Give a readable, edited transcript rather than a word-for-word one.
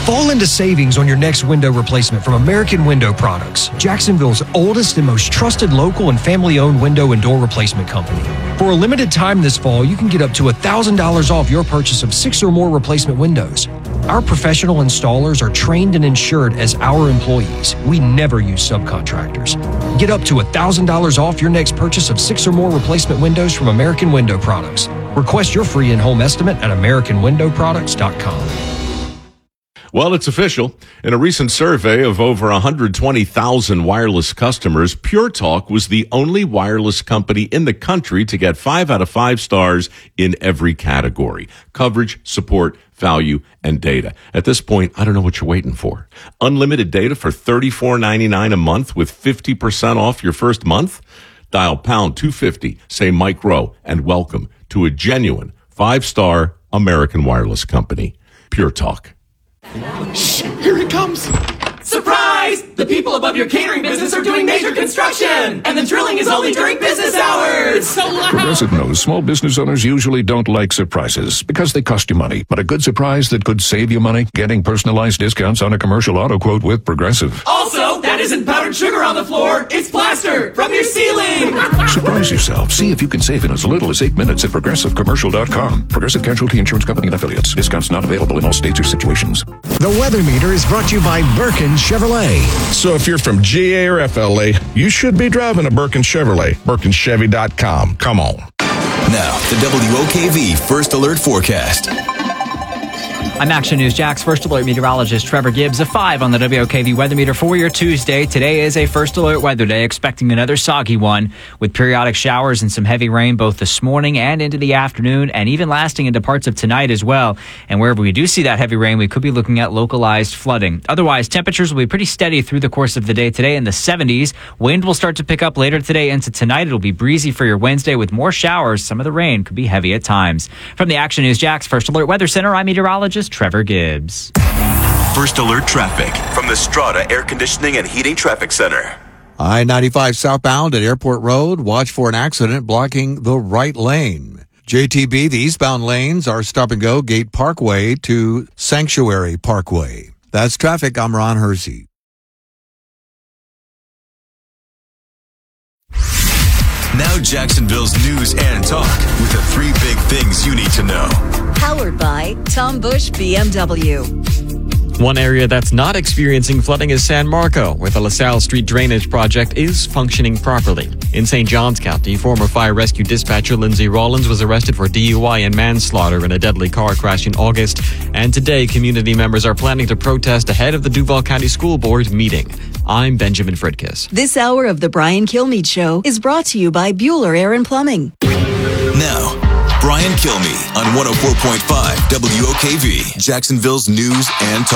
Fall into savings on your next window replacement from American Window Products, Jacksonville's oldest and most trusted local and family-owned window and door replacement company. For a limited time this fall, you can get up to $1,000 off your purchase of 6 or more replacement windows. Our professional installers are trained and insured as our employees. We never use subcontractors. Get up to $1,000 off your next purchase of 6 or more replacement windows from American Window Products. Request your free in-home estimate at AmericanWindowProducts.com. Well, it's official. In a recent survey of over 120,000 wireless customers, Pure Talk was the only wireless company in the country to get 5 out of 5 stars in every category: coverage, support, value, and data. At this point, I don't know what you're waiting for. Unlimited data for $34.99 a month with 50% off your first month? Dial pound 250, say Mike Rowe, and welcome to a genuine 5-star American wireless company. Pure Talk. Shh, here it comes. Surprise! The people above your catering business are doing major construction, and the drilling is only during business hours. So loud. Progressive knows small business owners usually don't like surprises because they cost you money. But a good surprise that could save you money? Getting personalized discounts on a commercial auto quote with Progressive. Also, that isn't powdered sugar on the floor. It's plaster from your ceiling. Surprise yourself. See if you can save in as little as 8 minutes at ProgressiveCommercial.com. Progressive Casualty Insurance Company and Affiliates. Discounts not available in all states or situations. The Weather Meter is brought to you by Birkin Chevrolet. So if you're from GA or FLA, you should be driving a Birkin Chevrolet. BirkinChevy.com. Come on. Now, the WOKV First Alert Forecast. I'm Action News Jack's First Alert meteorologist Trevor Gibbs. A 5 on the WOKV weather meter for your Tuesday. Today is a First Alert weather day, expecting another soggy one with periodic showers and some heavy rain both this morning and into the afternoon, and even lasting into parts of tonight as well. And wherever we do see that heavy rain, we could be looking at localized flooding. Otherwise, temperatures will be pretty steady through the course of the day today in the 70s. Wind will start to pick up later today into tonight. It'll be breezy for your Wednesday with more showers. Some of the rain could be heavy at times. From the Action News Jack's First Alert Weather Center, I'm meteorologist Trevor Gibbs. First Alert Traffic from the Strata Air Conditioning and Heating Traffic Center. I-95 southbound at Airport Road. Watch for an accident blocking the right lane. JTB, the eastbound lanes are stop and go Gate Parkway to Sanctuary Parkway. That's traffic. I'm Ron Hersey. Now Jacksonville's news and talk with the 3 big things you need to know. Powered by Tom Bush BMW. One area that's not experiencing flooding is San Marco, where the LaSalle Street drainage project is functioning properly. In St. Johns County, former fire rescue dispatcher Lindsay Rollins was arrested for DUI and manslaughter in a deadly car crash in August. And today, community members are planning to protest ahead of the Duval County School Board meeting. I'm Benjamin Fridkis. This hour of the Brian Kilmeade Show is brought to you by Bueller Air and Plumbing. Now, Brian Kilmeade on 104.5 WOKV, Jacksonville's news and talk.